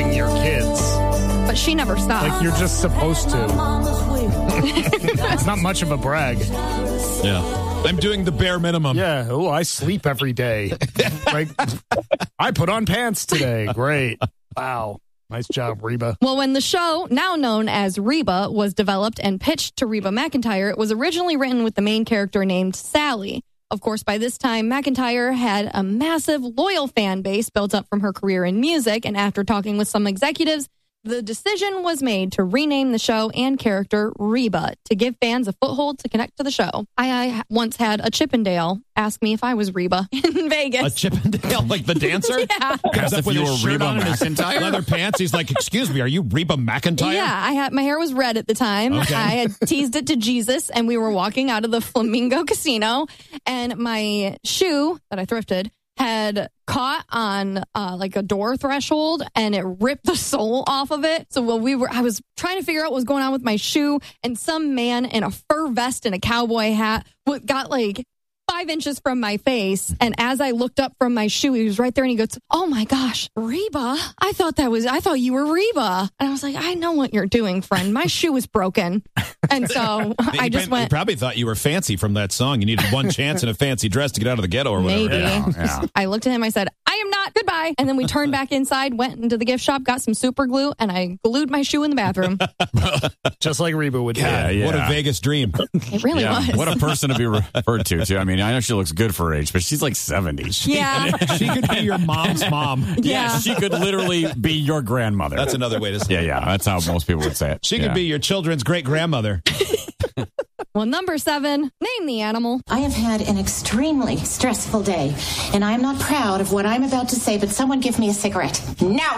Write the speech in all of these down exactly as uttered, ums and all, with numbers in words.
raising your kids. But she never stopped. Like, you're just supposed to. It's not much of a brag. Yeah. I'm doing the bare minimum. Yeah. Oh, I sleep every day. Right? I put on pants today. Great. Wow. Nice job, Reba. Well, when the show, now known as Reba, was developed and pitched to Reba McEntire, it was originally written with the main character named Sally. Of course, by this time, McEntire had a massive, loyal fan base built up from her career in music, and after talking with some executives, the decision was made to rename the show and character Reba to give fans a foothold to connect to the show. I, I once had a Chippendale ask me if I was Reba in Vegas. A Chippendale, like the dancer? Yeah. Comes As up if with you his were shirt Reba on and his McEntire? leather pants. He's like, excuse me, are you Reba McEntire? Yeah, I had my hair was red at the time. Okay. I had teased it to Jesus, and we were walking out of the Flamingo Casino, and my shoe that I thrifted had caught on uh, like a door threshold, and it ripped the sole off of it. So while we were, I was trying to figure out what was going on with my shoe, and some man in a fur vest and a cowboy hat w- got like five inches from my face. And as I looked up from my shoe, he was right there, and he goes, "Oh my gosh, Reba! I thought that was, I thought you were Reba." And I was like, "I know what you're doing, friend. My shoe is broken." And so I just He went. probably thought you were fancy from that song. You needed one chance in a fancy dress to get out of the ghetto or whatever. Maybe. Yeah, yeah. I looked at him. I said, "I am not. Goodbye." And then we turned back inside, went into the gift shop, got some super glue, and I glued my shoe in the bathroom. Just like Reba would do. Yeah, yeah. What a Vegas dream. It really Yeah, was. what a person to be referred to, too. I mean, I know she looks good for her age, but she's like seventy. She, Yeah. She could be your mom's mom. Yeah. she could literally be your grandmother. That's another way to say Yeah, it. yeah. That's how most people would say it. She yeah. could be your children's great-grandmother. Well, number seven, name the animal. I have had an extremely stressful day, and I am not proud of what I'm about to say, but someone give me a cigarette. Now!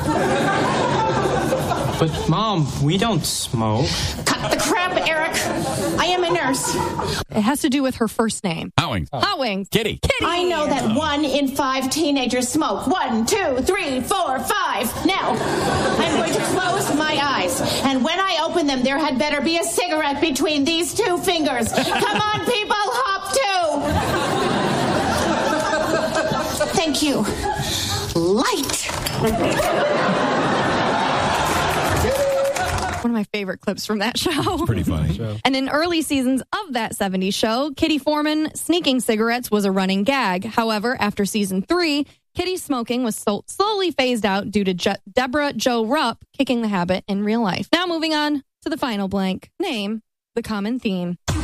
But, Mom, we don't smoke. Cut the crap, Eric! I am a nurse. It has to do with her first name. Hot Wings. Hot Wings. Kitty. Kitty. I know that one in five teenagers smoke. One, two, three, four, five. Now, I'm going to close my eyes, and when I open them, there had better be a cigarette between these two fingers. Come on, people, hop two. Thank you. Light. One of my favorite clips from that show. Pretty funny. And in early seasons of that seventies show, Kitty Foreman sneaking cigarettes was a running gag. However, after season three, Kitty smoking was so slowly phased out due to Je- Deborah Jo Rupp kicking the habit in real life. Now moving on to the final blank. Name the common theme.